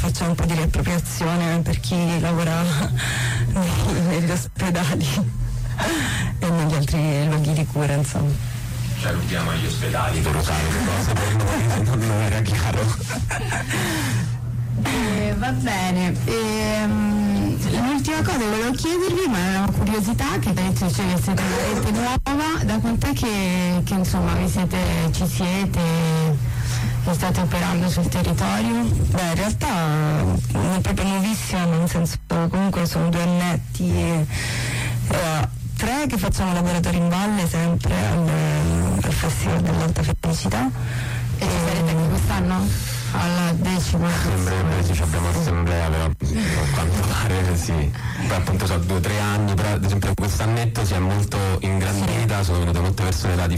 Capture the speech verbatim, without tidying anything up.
facciamo un po' di riappropriazione per chi lavora negli ospedali e negli altri luoghi di cura, insomma. Cioè rubiamo agli ospedali per usare le cose per noi, non, non era chiaro. Eh, va bene, ehm, l'ultima cosa che volevo chiedervi, ma è una curiosità, che dice che siete una rete nuova, da quant'è che, che insomma vi siete, ci siete e state operando sul territorio? Beh, in realtà non è proprio nuovissima, nel senso comunque sono due annetti, e, e, tre che facciamo laboratori in valle sempre al, al Festival dell'Alta Felicità. E ci sarete anche quest'anno? Alla decima In breve sì, abbiamo assemblea, però a quanto pare sì. Poi appunto sono due o tre anni, però ad esempio quest'annetto si è molto ingrandita, sono venute molte persone da differenti